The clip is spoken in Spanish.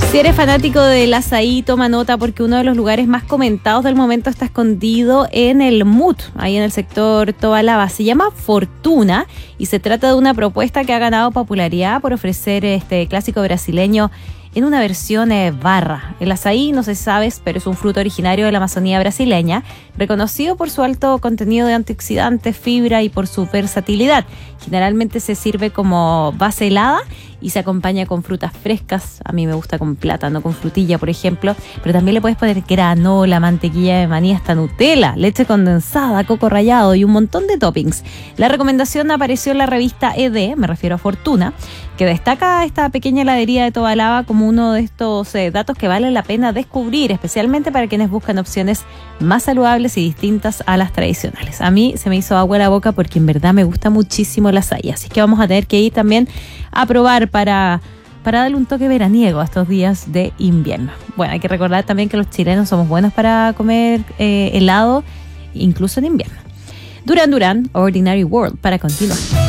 Si eres fanático del azaí, toma nota porque uno de los lugares más comentados del momento está escondido en el MUT, ahí en el sector Tobalaba. Se llama Fortuna y se trata de una propuesta que ha ganado popularidad por ofrecer este clásico brasileño en una versión barra. El azaí, no sé si sabes, pero es un fruto originario de la Amazonía brasileña, reconocido por su alto contenido de antioxidantes, fibra y por su versatilidad. Generalmente se sirve como base helada y se acompaña con frutas frescas. A mí me gusta con plátano, con frutilla, por ejemplo, pero también le puedes poner granola, mantequilla de maní, hasta Nutella, leche condensada, coco rallado y un montón de toppings. La recomendación apareció en la revista ED, me refiero a Fortuna, que destaca esta pequeña heladería de Tobalaba como uno de estos datos que vale la pena descubrir, especialmente para quienes buscan opciones más saludables y distintas a las tradicionales. A mí se me hizo agua la boca porque en verdad me gusta muchísimo el azaí, así que vamos a tener que ir también a probar para darle un toque veraniego a estos días de invierno. Bueno, hay que recordar también que los chilenos somos buenos para comer helado, incluso en invierno. Duran Duran, Ordinary World, para continuar.